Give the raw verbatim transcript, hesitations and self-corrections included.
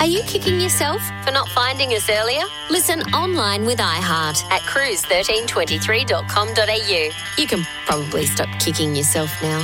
Are you kicking yourself for not finding us earlier? Listen online with iHeart at cruise one three two three dot com dot a u. You can probably stop kicking yourself now.